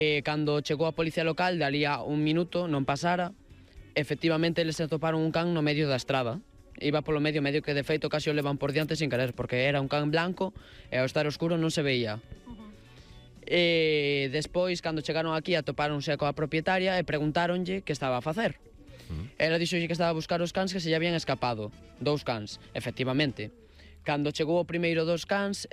Cando chegou a policía local, de ali a un minuto, non pasara, efectivamente eles se atoparon un can no medio da estrada. Iba polo medio que de feito casi o levan por diante sin querer, porque era un can blanco e ao estar oscuro non se veía. E despois, cando chegaron aquí, atopáronse coa propietaria e preguntáronlle que estaba a facer. Ela dixolle que estaba a buscar os cans que se lle habían escapado, 2 cans, efectivamente. Cando chegou o primeiro dos cans,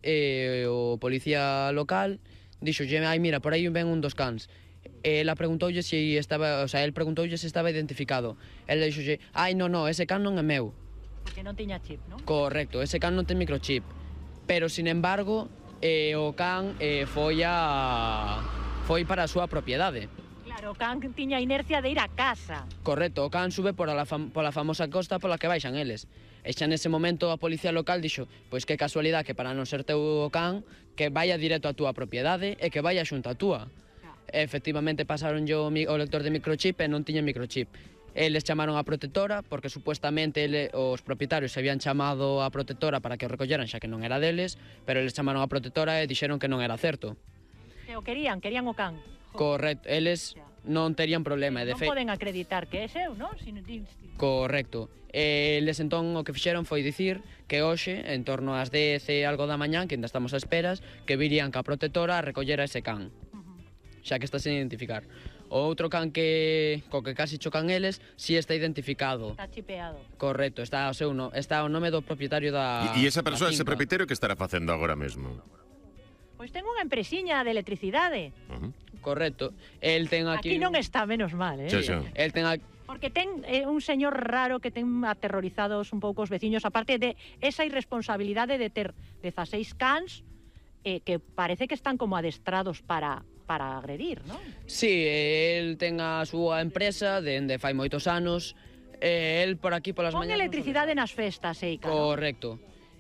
o policía local dixolle, ai mira, por aí ven un dos cans. Ela preguntoulle se estaba, o sea, el preguntoulle se estaba identificado. Ela dixolle, ai, non, ese can non é meu. Porque non tiña chip, non? Correcto, ese can non ten microchip. Pero, sin embargo, o can foi para a súa propiedade. Claro, o can tiña inercia de ir a casa. Correcto, o can sube pola famosa costa pola que baixan eles. E xa nese momento a policía local dixo, pois que casualidade que para non ser teu o can, que vaya directo a túa propiedade e que vaya xunto a túa. Efectivamente pasaron o lector de microchip e non tiña microchip. Eles chamaron a protectora, porque supuestamente os propietarios se habían chamado a protectora para que o recolleran, xa que non era deles, pero eles chamaron a protectora e dixeron que non era certo. Que o querían o can. Correcto, eles non terían problema. Non poden acreditar que é seu, non? Correcto. Eles entón o que fixeron foi dicir que hoxe, en torno ás 10 e algo da mañán, que ainda estamos a esperas, que virían ca protectora a recoller a ese can. Xa que está sen identificar. O outro can co que casi chocan eles, si está identificado. Está chipeado. Correcto, está o nome do propietario da E esa persoa, ese propietario, que estará facendo agora mesmo? Pois ten unha empresiña de electricidade. Correcto. El ten aquí non está, menos mal, Xa. El ten aquí porque ten un señor raro que ten aterrorizados un pouco os veciños, aparte de esa irresponsabilidade de ter 16 cans que parece que están como adestrados para agredir, non? Sí, el ten a súa empresa dende fai moitos anos. El por aquí polas mañas... Pon electricidade nas festas, Eica. Correcto.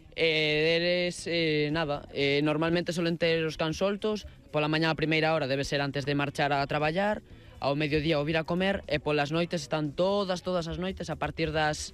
Eles, normalmente solen ter os cans soltos, pola mañá a primeira hora debe ser antes de marchar a traballar, ao mediodía ou vir a comer, e polas noites están todas as noites, a partir das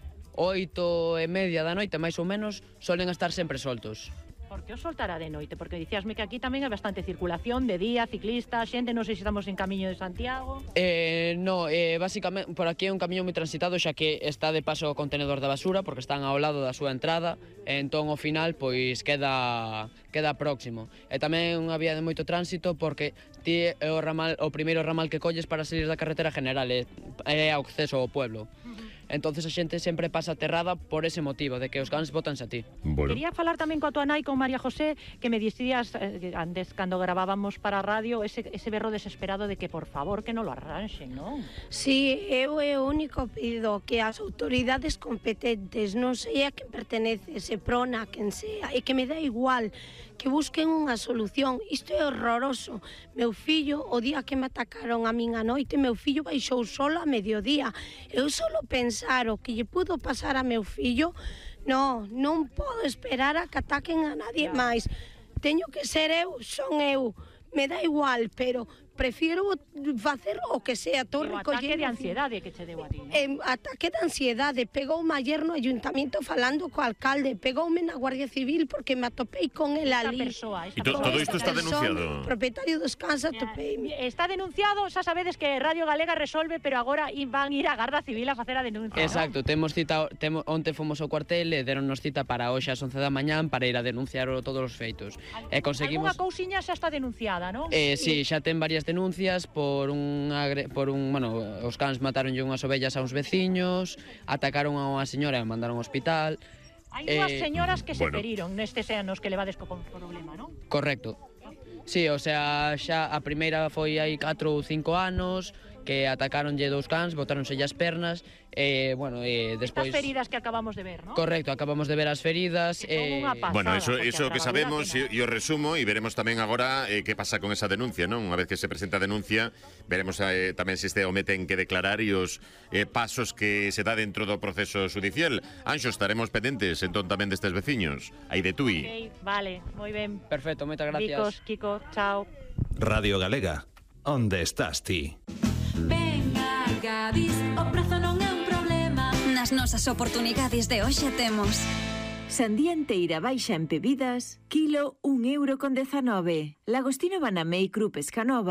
8:30 da noite, máis ou menos, solen estar sempre soltos. Por que os soltará de noite? Porque dicíasme que aquí tamén hai bastante circulación de día, ciclistas, xente, non sei se estamos en Camiño de Santiago. Básicamente, por aquí é un camiño moi transitado, xa que está de paso o contenedor da basura, porque están ao lado da súa entrada, e entón, ao final, pois, queda próximo. E tamén é unha vía de moito tránsito, porque ti é o primeiro ramal que colles para salir da carretera general, é o acceso ao pueblo. Entonces a xente sempre pasa aterrada por ese motivo, de que os cans botanse a ti. Bueno. Quería falar tamén coa tua nai, con María José, que me dicías antes, cando gravábamos para a radio, ese berro desesperado de que, por favor, que non lo arranxen, non? Sí, eu é o único pido que as autoridades competentes, non sei a quen pertenece, se prona, quen sea, e que me dá igual, que busquen unha solución. Isto é horroroso. Meu fillo, o día que me atacaron a min a noite, meu fillo baixou solo a mediodía. Eu solo pensar o que lle pudo pasar a meu fillo, non podo esperar a que ataquen a nadie máis. Teño que ser eu, son eu. Me dá igual, pero prefiero facer o que sea. O ataque de ansiedade que che deu a ti, non? Ataque de ansiedade. Pegoume ayer no ayuntamento falando co alcalde, pegoume na Guardia Civil porque me atopei con el ali. E todo isto está denunciado? O propietario dos cans atopeime. Está denunciado, xa sabedes que Radio Galega resolve, pero agora van ir á Garda Civil a facer a denuncia. Exacto, temos cita, onte fomos ao cuartel e deronnos cita para hoxe ás 11 da mañán para ir a denunciar todos os feitos. E conseguimos... Alguna cousiña xa está denunciada, non? Sí, xa ten varias denuncias por os cans mataronlle unhas ovellas a uns veciños, atacaron a unha señora e a mandaron ao hospital. Hai dúas señoras que se feriron nestes anos que levades co problema, non? Correcto. Sí, o sea, xa a primeira foi hai 4 ou 5 anos que atacaronlle 2 cans, botáronse as pernas e, despois... Estas feridas que acabamos de ver, non? Correcto, acabamos de ver as feridas. Bueno, eso que sabemos e o resumo, e veremos tamén agora que pasa con esa denuncia, non? Unha vez que se presenta a denuncia, veremos tamén se este o meten que declarar e os pasos que se dá dentro do proceso judicial. Anxo, estaremos pendentes entón tamén destes veciños. Aí de Tui. Okay, vale, moi ben. Perfecto, moitas gracias. Kiko, chao. Radio Galega, onde estás ti? Venga, Gadis, o prazo non é un problema. Nas nosas oportunidades de hoxe temos Sandía enteira baixa en bebidas, kilo 1,19 €. Lagostino Banamei Cru Pescanova,